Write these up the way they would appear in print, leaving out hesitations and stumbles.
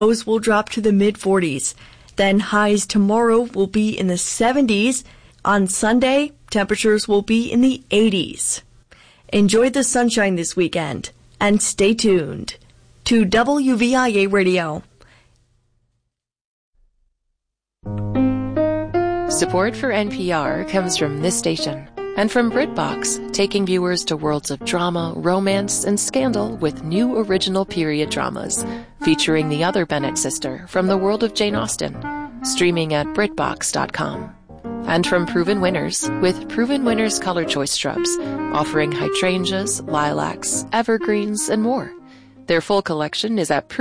Lows will drop to the mid-40s. Then highs tomorrow will be in the 70s. On Sunday, temperatures will be in the 80s. Enjoy the sunshine this weekend and stay tuned to WVIA Radio. Support for NPR comes from this station and from BritBox, taking viewers to worlds of drama, romance, and scandal with new original period dramas featuring the other Bennett sister from the world of Jane Austen, streaming at BritBox.com. And from Proven Winners, with Proven Winners Color Choice Shrubs, offering hydrangeas, lilacs, evergreens, and more. Their full collection is at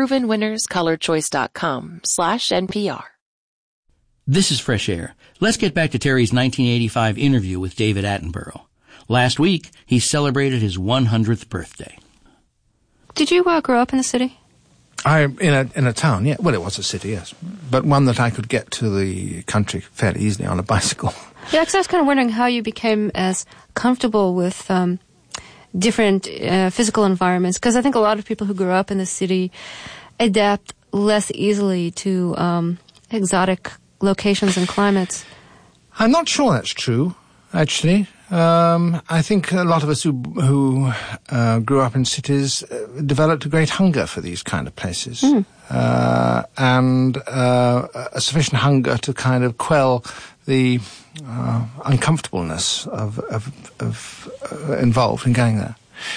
provenwinnerscolorchoice.com/NPR. This is Fresh Air. Let's get back to Terry's 1985 interview with David Attenborough. Last week, he celebrated his 100th birthday. Did you grow up in the city? In a town, yeah. Well, it was a city, yes. But one that I could get to the country fairly easily on a bicycle. Yeah, because I was kind of wondering how you became as comfortable with different physical environments. Because I think a lot of people who grew up in the city adapt less easily to exotic locations and climates. I'm not sure that's true, actually. I think a lot of us who grew up in cities developed a great hunger for these kind of places, and a sufficient hunger to kind of quell the uncomfortableness of involved in going there.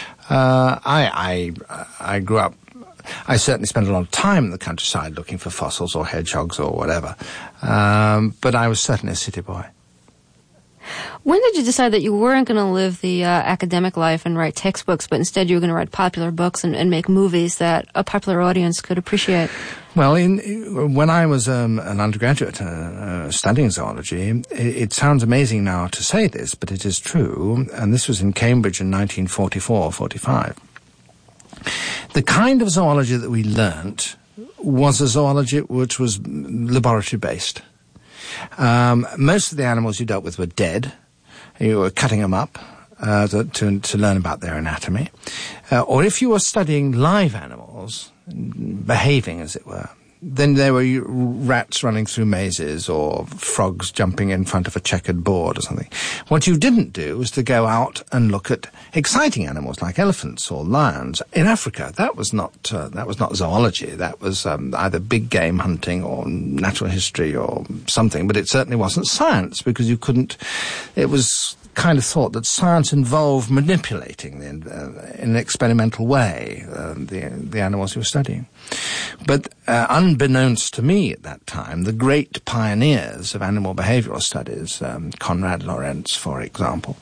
I grew up. I certainly spent a lot of time in the countryside looking for fossils or hedgehogs or whatever, but I was certainly a city boy. When did you decide that you weren't going to live the academic life and write textbooks, but instead you were going to write popular books and make movies that a popular audience could appreciate? Well, when I was an undergraduate studying zoology, it sounds amazing now to say this, but it is true, and this was in Cambridge in 1944-45. The kind of zoology that we learnt was a zoology which was laboratory-based. Most of the animals you dealt with were dead. You were cutting them up to learn about their anatomy. Or if you were studying live animals, behaving as it were, then there were rats running through mazes or frogs jumping in front of a checkered board or something. What you didn't do was to go out and look at exciting animals like elephants or lions. In Africa, that was not zoology. That was either big game hunting or natural history or something, but it certainly wasn't science because you couldn't. It was kind of thought that science involved manipulating in an experimental way the animals you were studying. But unbeknownst to me at that time, the great pioneers of animal behavioral studies, Konrad Lorenz, for example,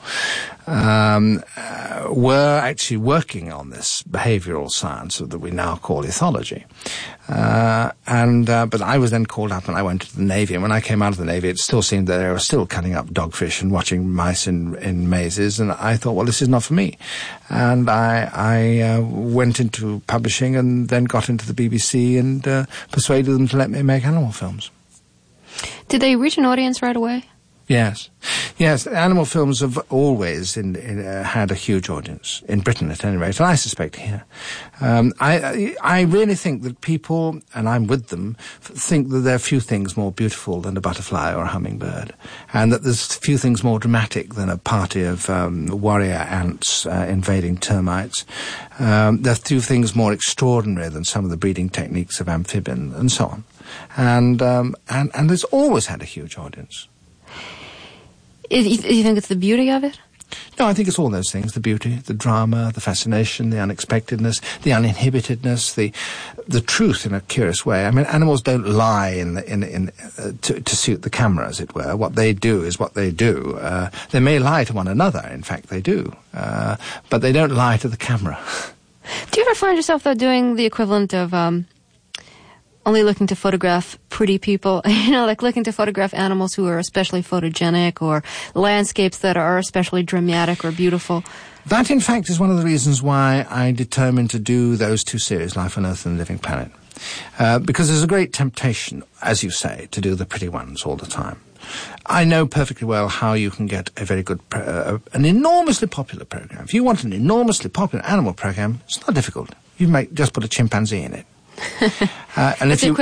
were actually working on this behavioral science that we now call ethology. But I was then called up and I went to the Navy, and when I came out of the Navy, it still seemed that they were still cutting up dogfish and watching mice in mazes, and I thought, well, this is not for me. And I went into publishing and then got into the BBC and persuaded them to let me make animal films. Did they reach an audience right away? Yes. Animal films have always had a huge audience, in Britain at any rate, and I suspect here. I really think that people, and I'm with them, think that there are few things more beautiful than a butterfly or a hummingbird, and that there's few things more dramatic than a party of warrior ants invading termites. There are few things more extraordinary than some of the breeding techniques of amphibians, and so on. And it's always had a huge audience. You think it's the beauty of it? No, I think it's all those things: the beauty, the drama, the fascination, the unexpectedness, the uninhibitedness, the truth in a curious way. I mean, animals don't lie to suit the camera, as it were. What they do is what they do. They may lie to one another. In fact, they do. But they don't lie to the camera. Do you ever find yourself, though, doing the equivalent of only looking to photograph pretty people, like looking to photograph animals who are especially photogenic or landscapes that are especially dramatic or beautiful? That, in fact, is one of the reasons why I determined to do those two series, Life on Earth and Living Planet. Because there's a great temptation, as you say, to do the pretty ones all the time. I know perfectly well how you can get a very good, an enormously popular program. If you want an enormously popular animal program, it's not difficult. Just put a chimpanzee in it. And if you